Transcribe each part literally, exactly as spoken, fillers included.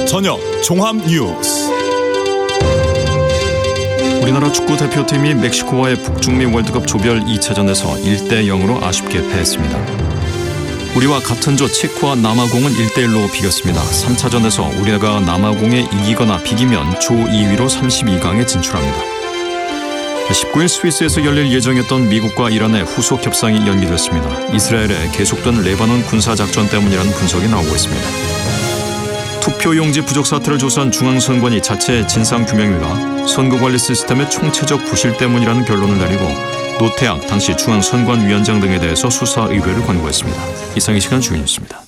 저녁 종합 뉴스. 우리나라 축구 대표팀이 멕시코와의 북중미 월드컵 조별 이 차전에서 일 대 영으로 아쉽게 패했습니다. 우리와 같은 조 체코와 남아공은 일 대 일로 비겼습니다. 삼 차전에서 우리가 남아공에 이기거나 비기면 조 이 위로 삼십이 강에 진출합니다. 십구 일 스위스에서 열릴 예정이었던 미국과 이란의 후속 협상이 연기됐습니다. 이스라엘의 계속된 레바논 군사작전 때문이라는 분석이 나오고 있습니다. 투표용지 부족 사태를 조사한 중앙선관위 자체 진상규명위가 선거관리 시스템의 총체적 부실 때문이라는 결론을 내리고 노태악 당시 중앙선관위원장 등에 대해서 수사 의뢰를 권고했습니다. 이상 이 시간 주요 뉴스입니다.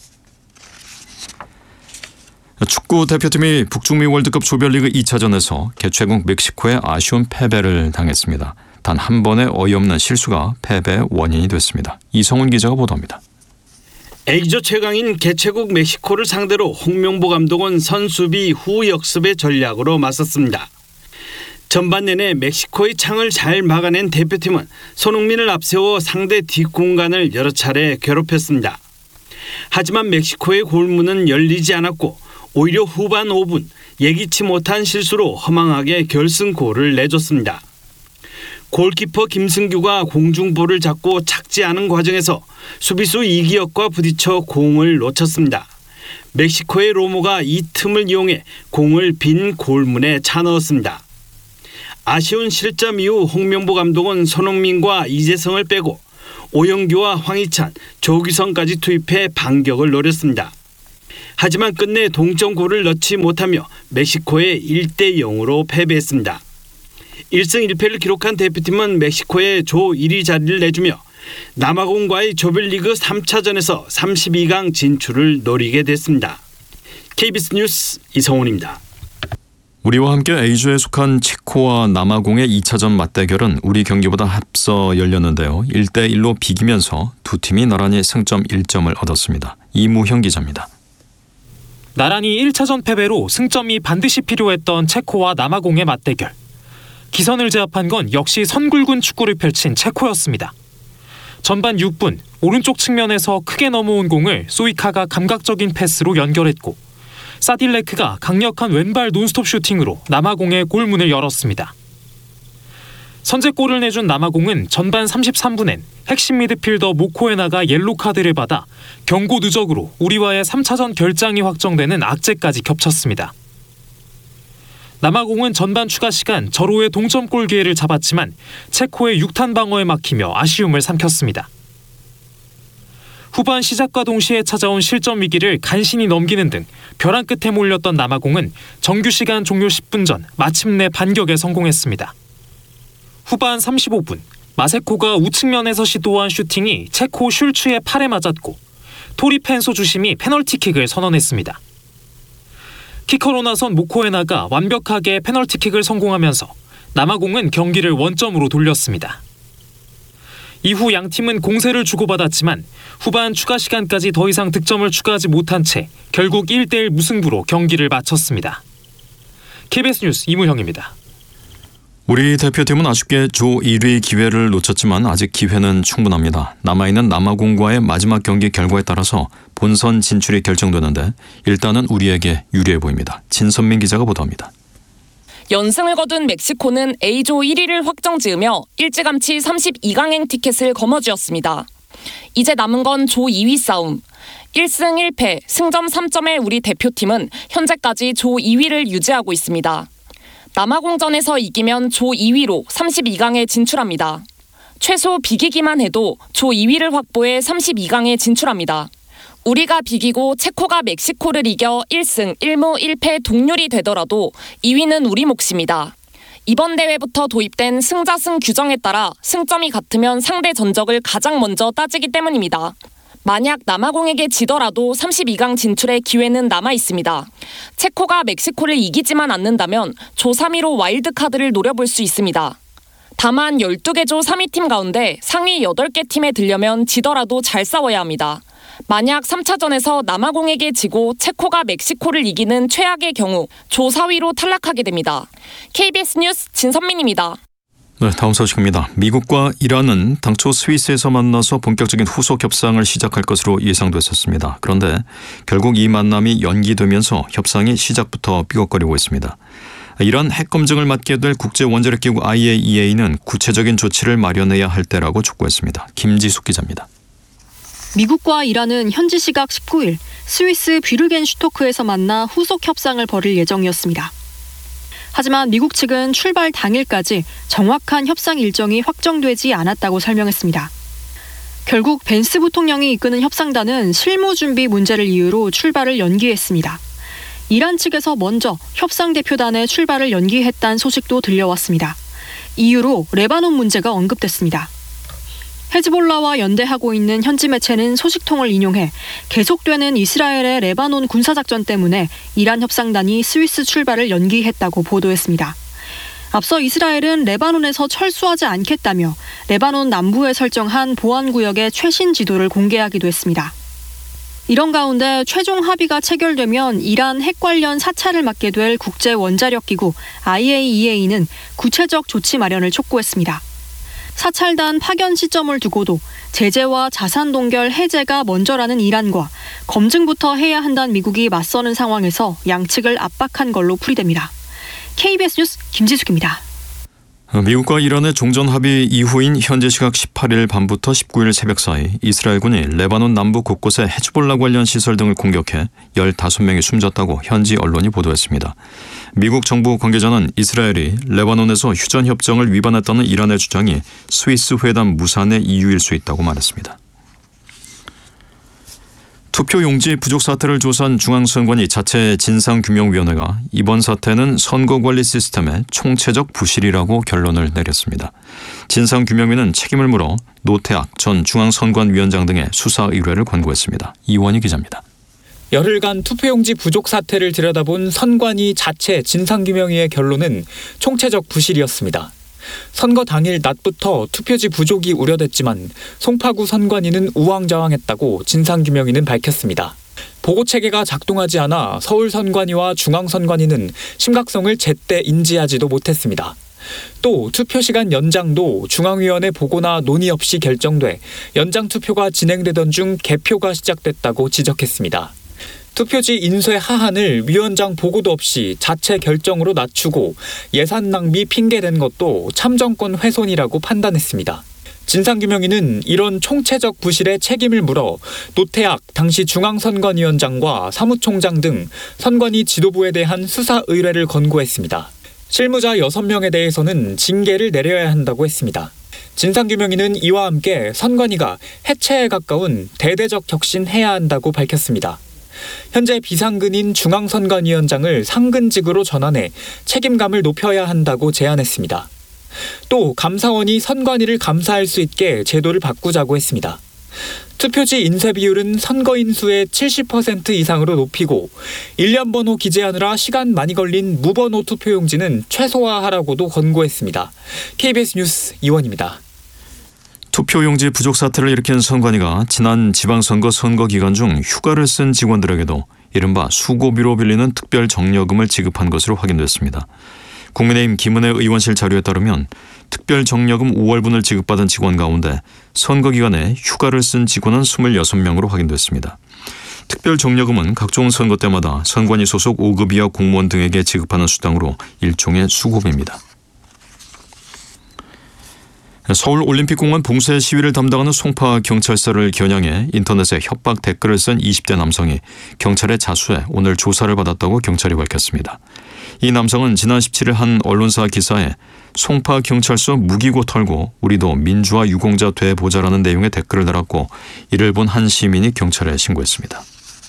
축구 대표팀이 북중미 월드컵 조별리그 이 차전에서 개최국 멕시코에 아쉬운 패배를 당했습니다. 단 한 번의 어이없는 실수가 패배의 원인이 됐습니다. 이성훈 기자가 보도합니다. A조 최강인 개최국 멕시코를 상대로 홍명보 감독은 선수비 후 역습의 전략으로 맞섰습니다. 전반 내내 멕시코의 창을 잘 막아낸 대표팀은 손흥민을 앞세워 상대 뒷공간을 여러 차례 괴롭혔습니다. 하지만 멕시코의 골문은 열리지 않았고 오히려 후반 오 분 예기치 못한 실수로 허망하게 결승골을 내줬습니다. 골키퍼 김승규가 공중볼을 잡고 착지하는 과정에서 수비수 이기혁과 부딪혀 공을 놓쳤습니다. 멕시코의 로모가 이 틈을 이용해 공을 빈 골문에 차 넣었습니다. 아쉬운 실점 이후 홍명보 감독은 손흥민과 이재성을 빼고 오영규와 황희찬, 조규성까지 투입해 반격을 노렸습니다. 하지만 끝내 동점골을 넣지 못하며 멕시코에 일 대 영으로 패배했습니다. 일 승 일 패를 기록한 대표팀은 멕시코에 조 일 위 자리를 내주며 남아공과의 조별리그 삼 차전에서 삼십이 강 진출을 노리게 됐습니다. 케이비에스 뉴스 이성훈입니다. 우리와 함께 A조에 속한 체코와 남아공의 이 차전 맞대결은 우리 경기보다 앞서 열렸는데요. 일 대 일로 비기면서 두 팀이 나란히 승점 일 점을 얻었습니다. 이무형 기자입니다. 나란히 일 차전 패배로 승점이 반드시 필요했던 체코와 남아공의 맞대결. 기선을 제압한 건 역시 선굴군 축구를 펼친 체코였습니다. 전반 육 분 오른쪽 측면에서 크게 넘어온 공을 소이카가 감각적인 패스로 연결했고 사딜레크가 강력한 왼발 논스톱 슈팅으로 남아공의 골문을 열었습니다. 선제골을 내준 남아공은 전반 삼십삼 분엔 핵심 미드필더 모코에나가 옐로 카드를 받아 경고 누적으로 우리와의 삼 차전 결장이 확정되는 악재까지 겹쳤습니다. 남아공은 전반 추가 시간 절호의 동점골 기회를 잡았지만 체코의 육탄 방어에 막히며 아쉬움을 삼켰습니다. 후반 시작과 동시에 찾아온 실점 위기를 간신히 넘기는 등 벼랑 끝에 몰렸던 남아공은 정규 시간 종료 십 분 전 마침내 반격에 성공했습니다. 후반 삼십오 분 마세코가 우측면에서 시도한 슈팅이 체코 슐츠의 팔에 맞았고 토리 펜소 주심이 페널티킥을 선언했습니다. 키커로 나선 모코에나가 완벽하게 페널티킥을 성공하면서 남아공은 경기를 원점으로 돌렸습니다. 이후 양팀은 공세를 주고받았지만 후반 추가 시간까지 더 이상 득점을 추가하지 못한 채 결국 일 대 일 무승부로 경기를 마쳤습니다. 케이비에스 뉴스 이무형입니다. 우리 대표팀은 아쉽게 조 일 위 기회를 놓쳤지만 아직 기회는 충분합니다. 남아있는 남아공과의 마지막 경기 결과에 따라서 본선 진출이 결정되는데 일단은 우리에게 유리해 보입니다. 진선민 기자가 보도합니다. 연승을 거둔 멕시코는 A조 일 위를 확정지으며 일찌감치 삼십이 강행 티켓을 거머쥐었습니다. 이제 남은 건 조 이 위 싸움. 일 승 일 패, 승점 삼 점의 우리 대표팀은 현재까지 조 이 위를 유지하고 있습니다. 남아공전에서 이기면 조 이 위로 삼십이 강에 진출합니다. 최소 비기기만 해도 조 이 위를 확보해 삼십이 강에 진출합니다. 우리가 비기고 체코가 멕시코를 이겨 일 승 일 무 일 패 동률이 되더라도 이 위는 우리 몫입니다. 이번 대회부터 도입된 승자승 규정에 따라 승점이 같으면 상대 전적을 가장 먼저 따지기 때문입니다. 만약 남아공에게 지더라도 삼십이 강 진출의 기회는 남아 있습니다. 체코가 멕시코를 이기지만 않는다면 조 삼 위로 와일드카드를 노려볼 수 있습니다. 다만 열두 개 조 삼 위 팀 가운데 상위 여덟 개 팀에 들려면 지더라도 잘 싸워야 합니다. 만약 삼 차전에서 남아공에게 지고 체코가 멕시코를 이기는 최악의 경우 조 사 위로 탈락하게 됩니다. 케이비에스 뉴스 진선민입니다. 네, 다음 소식입니다. 미국과 이란은 당초 스위스에서 만나서 본격적인 후속 협상을 시작할 것으로 예상됐었습니다. 그런데 결국 이 만남이 연기되면서 협상이 시작부터 삐걱거리고 있습니다. 이란 핵 검증을 맡게 될 국제원자력기구 아이에이이에이는 구체적인 조치를 마련해야 할 때라고 촉구했습니다. 김지숙 기자입니다. 미국과 이란은 현지 시각 십구 일 스위스 뷰르겐슈토크에서 만나 후속 협상을 벌일 예정이었습니다. 하지만 미국 측은 출발 당일까지 정확한 협상 일정이 확정되지 않았다고 설명했습니다. 결국 벤스 부통령이 이끄는 협상단은 실무 준비 문제를 이유로 출발을 연기했습니다. 이란 측에서 먼저 협상 대표단의 출발을 연기했다는 소식도 들려왔습니다. 이유로 레바논 문제가 언급됐습니다. 헤즈볼라와 연대하고 있는 현지 매체는 소식통을 인용해 계속되는 이스라엘의 레바논 군사작전 때문에 이란 협상단이 스위스 출발을 연기했다고 보도했습니다. 앞서 이스라엘은 레바논에서 철수하지 않겠다며 레바논 남부에 설정한 보안구역의 최신 지도를 공개하기도 했습니다. 이런 가운데 최종 합의가 체결되면 이란 핵 관련 사찰을 맡게 될 국제원자력기구 아이에이이에이는 구체적 조치 마련을 촉구했습니다. 사찰단 파견 시점을 두고도 제재와 자산 동결 해제가 먼저라는 이란과 검증부터 해야 한다는 미국이 맞서는 상황에서 양측을 압박한 걸로 풀이됩니다. 케이비에스 뉴스 김지숙입니다. 미국과 이란의 종전 합의 이후인 현재 시각 십팔 일 밤부터 십구 일 새벽 사이 이스라엘군이 레바논 남부 곳곳에 헤즈볼라 관련 시설 등을 공격해 열다섯 명이 숨졌다고 현지 언론이 보도했습니다. 미국 정부 관계자는 이스라엘이 레바논에서 휴전협정을 위반했다는 이란의 주장이 스위스 회담 무산의 이유일 수 있다고 말했습니다. 투표용지 부족 사태를 조사한 중앙선관위 자체 진상규명위원회가 이번 사태는 선거관리 시스템의 총체적 부실이라고 결론을 내렸습니다. 진상규명위는 책임을 물어 노태악 전 중앙선관위원장 등의 수사 의뢰를 권고했습니다. 이원희 기자입니다. 열흘간 투표용지 부족 사태를 들여다본 선관위 자체 진상규명위의 결론은 총체적 부실이었습니다. 선거 당일 낮부터 투표지 부족이 우려됐지만 송파구 선관위는 우왕좌왕했다고 진상규명위는 밝혔습니다. 보고체계가 작동하지 않아 서울 선관위와 중앙 선관위는 심각성을 제때 인지하지도 못했습니다. 또 투표시간 연장도 중앙위원회 보고나 논의 없이 결정돼 연장 투표가 진행되던 중 개표가 시작됐다고 지적했습니다. 투표지 인쇄 하한을 위원장 보고도 없이 자체 결정으로 낮추고 예산 낭비 핑계댄 것도 참정권 훼손이라고 판단했습니다. 진상규명위는 이런 총체적 부실에 책임을 물어 노태악 당시 중앙선관위원장과 사무총장 등 선관위 지도부에 대한 수사 의뢰를 권고했습니다. 실무자 여섯 명에 대해서는 징계를 내려야 한다고 했습니다. 진상규명위는 이와 함께 선관위가 해체에 가까운 대대적 혁신해야 한다고 밝혔습니다. 현재 비상근인 중앙선관위원장을 상근직으로 전환해 책임감을 높여야 한다고 제안했습니다. 또 감사원이 선관위를 감사할 수 있게 제도를 바꾸자고 했습니다. 투표지 인쇄 비율은 선거인 수의 칠십 퍼센트 이상으로 높이고 일련 번호 기재하느라 시간 많이 걸린 무번호 투표용지는 최소화하라고도 권고했습니다. 케이비에스 뉴스 이원입니다. 투표용지 부족 사태를 일으킨 선관위가 지난 지방선거 선거 기간 중 휴가를 쓴 직원들에게도 이른바 수고비로 빌리는 특별 정려금을 지급한 것으로 확인됐습니다. 국민의힘 김은혜 의원실 자료에 따르면 특별 정려금 오월분을 지급받은 직원 가운데 선거 기간에 휴가를 쓴 직원은 이십육 명으로 확인됐습니다. 특별 정려금은 각종 선거 때마다 선관위 소속 오 급 이하 공무원 등에게 지급하는 수당으로 일종의 수고비입니다. 서울올림픽공원 봉쇄 시위를 담당하는 송파경찰서를 겨냥해 인터넷에 협박 댓글을 쓴 이십 대 남성이 경찰의 자수해 오늘 조사를 받았다고 경찰이 밝혔습니다. 이 남성은 지난 십칠 일 한 언론사 기사에 송파경찰서 무기고 털고 우리도 민주화 유공자 돼보자라는 내용의 댓글을 달았고 이를 본 한 시민이 경찰에 신고했습니다.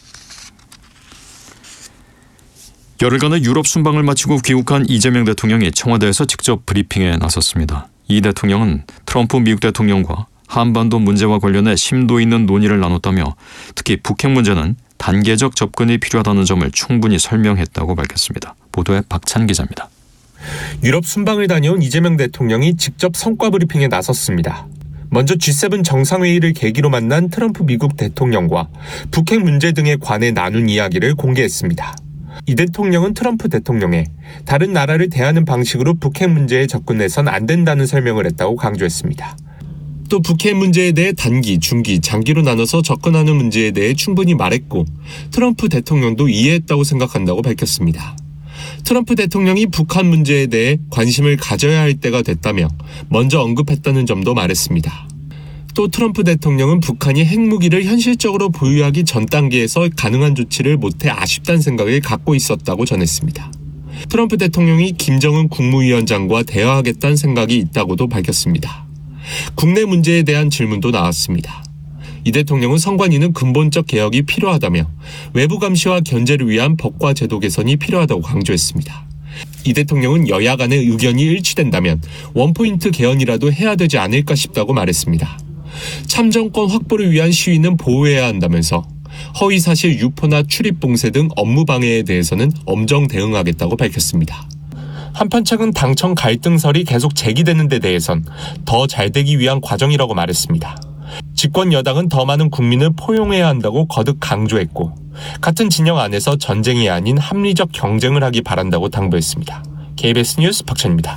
열흘간의 유럽 순방을 마치고 귀국한 이재명 대통령이 청와대에서 직접 브리핑에 나섰습니다. 이 대통령은 트럼프 미국 대통령과 한반도 문제와 관련해 심도 있는 논의를 나눴다며 특히 북핵 문제는 단계적 접근이 필요하다는 점을 충분히 설명했다고 밝혔습니다. 보도에 박찬 기자입니다. 유럽 순방을 다녀온 이재명 대통령이 직접 성과 브리핑에 나섰습니다. 먼저 지 세븐 정상회의를 계기로 만난 트럼프 미국 대통령과 북핵 문제 등에 관해 나눈 이야기를 공개했습니다. 이 대통령은 트럼프 대통령에 다른 나라를 대하는 방식으로 북핵 문제에 접근해선 안 된다는 설명을 했다고 강조했습니다. 또 북핵 문제에 대해 단기, 중기, 장기로 나눠서 접근하는 문제에 대해 충분히 말했고 트럼프 대통령도 이해했다고 생각한다고 밝혔습니다. 트럼프 대통령이 북한 문제에 대해 관심을 가져야 할 때가 됐다며 먼저 언급했다는 점도 말했습니다. 또 트럼프 대통령은 북한이 핵무기를 현실적으로 보유하기 전 단계에서 가능한 조치를 못해 아쉽다는 생각을 갖고 있었다고 전했습니다. 트럼프 대통령이 김정은 국무위원장과 대화하겠다는 생각이 있다고도 밝혔습니다. 국내 문제에 대한 질문도 나왔습니다. 이 대통령은 선관위는 근본적 개혁이 필요하다며 외부 감시와 견제를 위한 법과 제도 개선이 필요하다고 강조했습니다. 이 대통령은 여야 간의 의견이 일치된다면 원포인트 개헌이라도 해야 되지 않을까 싶다고 말했습니다. 참정권 확보를 위한 시위는 보호해야 한다면서 허위사실 유포나 출입봉쇄 등 업무 방해에 대해서는 엄정 대응하겠다고 밝혔습니다. 한편 최근 당청 갈등설이 계속 제기되는 데 대해선 더 잘되기 위한 과정이라고 말했습니다. 집권 여당은 더 많은 국민을 포용해야 한다고 거듭 강조했고 같은 진영 안에서 전쟁이 아닌 합리적 경쟁을 하기 바란다고 당부했습니다. 케이비에스 뉴스 박찬입니다.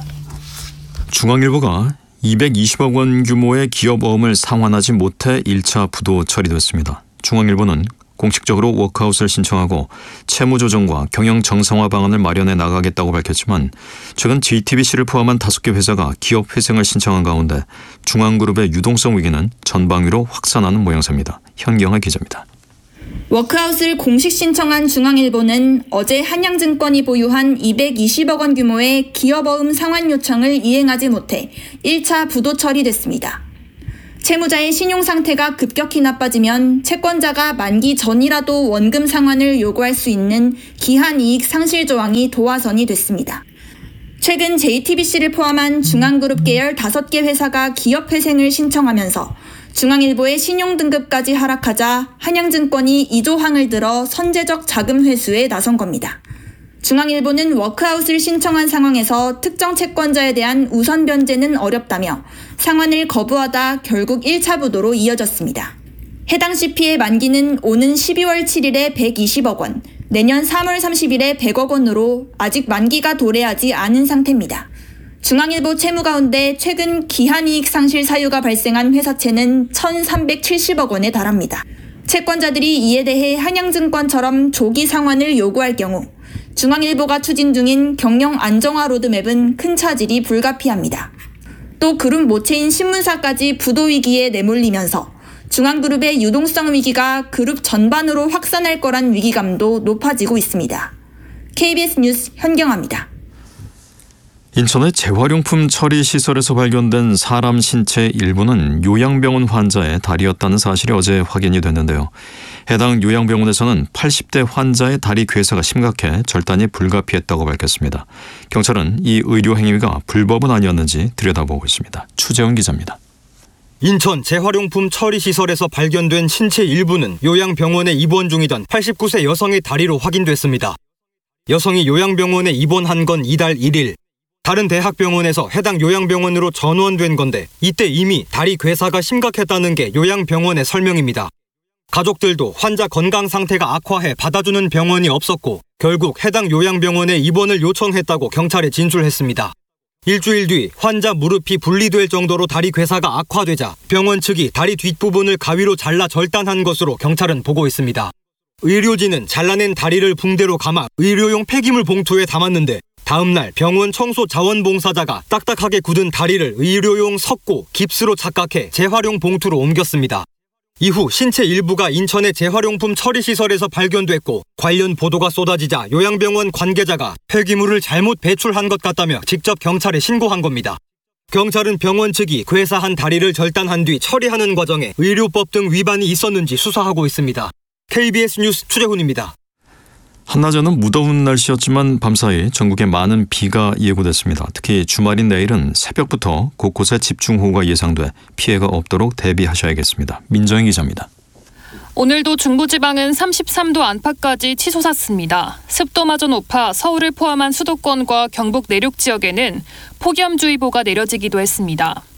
중앙일보가 이백이십억 원 규모의 기업 어음을 상환하지 못해 일 차 부도 처리됐습니다. 중앙일보는 공식적으로 워크아웃을 신청하고 채무 조정과 경영 정상화 방안을 마련해 나가겠다고 밝혔지만 최근 제이티비씨를 포함한 다섯 개 회사가 기업 회생을 신청한 가운데 중앙그룹의 유동성 위기는 전방위로 확산하는 모양새입니다. 현경아 기자입니다. 워크아웃을 공식 신청한 중앙일보는 어제 한양증권이 보유한 이백이십억 원 규모의 기업어음 상환 요청을 이행하지 못해 일 차 부도 처리됐습니다. 채무자의 신용 상태가 급격히 나빠지면 채권자가 만기 전이라도 원금 상환을 요구할 수 있는 기한 이익 상실 조항이 도화선이 됐습니다. 최근 제이티비씨를 포함한 중앙그룹 계열 다섯 개 회사가 기업 회생을 신청하면서 중앙일보의 신용등급까지 하락하자 한양증권이 이 조항을 들어 선제적 자금 회수에 나선 겁니다. 중앙일보는 워크아웃을 신청한 상황에서 특정 채권자에 대한 우선 변제는 어렵다며 상환을 거부하다 결국 일 차 부도로 이어졌습니다. 해당 씨피의 만기는 오는 십이월 칠일에 백이십억 원, 내년 삼월 삼십일에 백억 원으로 아직 만기가 도래하지 않은 상태입니다. 중앙일보 채무 가운데 최근 기한이익 상실 사유가 발생한 회사채는 천삼백칠십억 원에 달합니다. 채권자들이 이에 대해 한양증권처럼 조기 상환을 요구할 경우 중앙일보가 추진 중인 경영 안정화 로드맵은 큰 차질이 불가피합니다. 또 그룹 모체인 신문사까지 부도 위기에 내몰리면서 중앙그룹의 유동성 위기가 그룹 전반으로 확산할 거란 위기감도 높아지고 있습니다. 케이비에스 뉴스 현경아입니다. 인천의 재활용품 처리 시설에서 발견된 사람 신체 일부는 요양병원 환자의 다리였다는 사실이 어제 확인이 됐는데요. 해당 요양병원에서는 팔십 대 환자의 다리 괴사가 심각해 절단이 불가피했다고 밝혔습니다. 경찰은 이 의료 행위가 불법은 아니었는지 들여다보고 있습니다. 추재훈 기자입니다. 인천 재활용품 처리 시설에서 발견된 신체 일부는 요양병원에 입원 중이던 팔십구 세 여성의 다리로 확인됐습니다. 여성이 요양병원에 입원한 건 이달 일 일. 다른 대학병원에서 해당 요양병원으로 전원된 건데 이때 이미 다리 괴사가 심각했다는 게 요양병원의 설명입니다. 가족들도 환자 건강 상태가 악화해 받아주는 병원이 없었고 결국 해당 요양병원에 입원을 요청했다고 경찰에 진술했습니다. 일주일 뒤 환자 무릎이 분리될 정도로 다리 괴사가 악화되자 병원 측이 다리 뒷부분을 가위로 잘라 절단한 것으로 경찰은 보고 있습니다. 의료진은 잘라낸 다리를 붕대로 감아 의료용 폐기물 봉투에 담았는데 다음 날 병원 청소 자원봉사자가 딱딱하게 굳은 다리를 의료용 석고, 깁스로 착각해 재활용 봉투로 옮겼습니다. 이후 신체 일부가 인천의 재활용품 처리시설에서 발견됐고 관련 보도가 쏟아지자 요양병원 관계자가 폐기물을 잘못 배출한 것 같다며 직접 경찰에 신고한 겁니다. 경찰은 병원 측이 괴사한 다리를 절단한 뒤 처리하는 과정에 의료법 등 위반이 있었는지 수사하고 있습니다. 케이비에스 뉴스 추재훈입니다. 한낮에는 무더운 날씨였지만 밤사이 전국에 많은 비가 예고됐습니다. 특히 주말인 내일은 새벽부터 곳곳에 집중호우가 예상돼 피해가 없도록 대비하셔야겠습니다. 민정희 기자입니다. 오늘도 중부지방은 삼십삼 도 안팎까지 치솟았습니다. 습도마저 높아 서울을 포함한 수도권과 경북 내륙 지역에는 폭염주의보가 내려지기도 했습니다.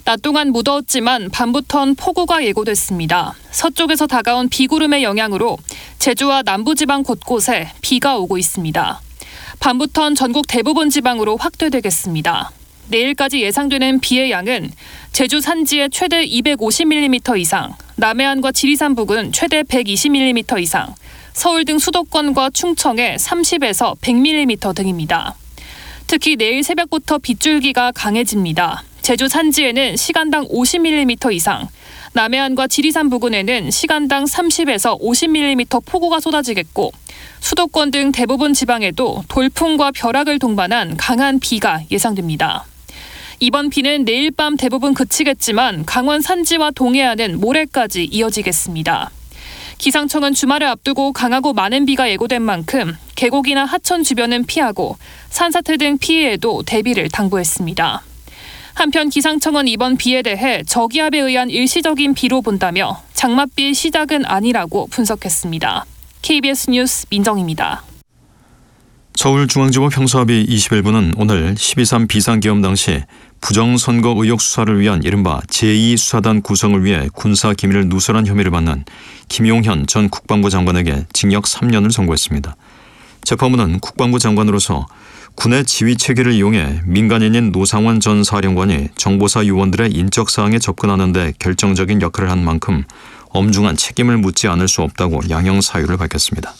낮 동안 무더웠지만 밤부턴 폭우가 예고됐습니다. 서쪽에서 다가온 비구름의 영향으로 제주와 남부지방 곳곳에 비가 오고 있습니다. 밤부턴 전국 대부분 지방으로 확대되겠습니다. 내일까지 예상되는 비의 양은 제주 산지에 최대 이백오십 밀리미터 이상, 남해안과 지리산 부근 최대 백이십 밀리미터 이상, 서울 등 수도권과 충청에 삼십에서 백 밀리미터 등입니다. 특히 내일 새벽부터 빗줄기가 강해집니다. 제주 산지에는 시간당 오십 밀리미터 이상, 남해안과 지리산 부근에는 시간당 삼십에서 오십 밀리미터 폭우가 쏟아지겠고 수도권 등 대부분 지방에도 돌풍과 벼락을 동반한 강한 비가 예상됩니다. 이번 비는 내일 밤 대부분 그치겠지만 강원 산지와 동해안은 모레까지 이어지겠습니다. 기상청은 주말을 앞두고 강하고 많은 비가 예고된 만큼 계곡이나 하천 주변은 피하고 산사태 등 피해에도 대비를 당부했습니다. 한편 기상청은 이번 비에 대해 저기압에 의한 일시적인 비로 본다며 장맛비의 시작은 아니라고 분석했습니다. 케이비에스 뉴스 민정입니다. 서울중앙지법 형사합의 이십일 부는 오늘 십이 삼 비상계엄 당시 부정선거 의혹 수사를 위한 이른바 제이 수사단 구성을 위해 군사기밀을 누설한 혐의를 받는 김용현 전 국방부 장관에게 징역 삼 년을 선고했습니다. 재판부는 국방부 장관으로서 군의 지휘체계를 이용해 민간인인 노상원 전 사령관이 정보사 요원들의 인적사항에 접근하는 데 결정적인 역할을 한 만큼 엄중한 책임을 묻지 않을 수 없다고 양형 사유를 밝혔습니다.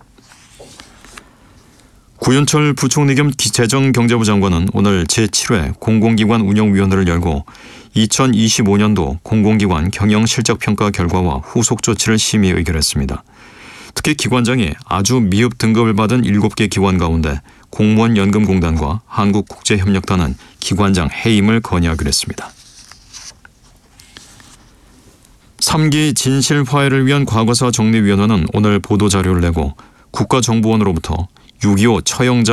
구윤철 부총리 겸 재정경제부 장관은 오늘 제칠 회 공공기관 운영위원회를 열고 이천이십오 년도 공공기관 경영실적평가 결과와 후속 조치를 심의 의결했습니다. 특히 기관장이 아주 미흡 등급을 받은 일곱 개 기관 가운데 공무원연금공단과 한국국제협력단은 기관장 해임을 건의하기로 했습니다. 삼 기 진실화해를 위한 과거사 정리위원회는 오늘 보도자료를 내고 국가정보원으로부터 육이오 처형자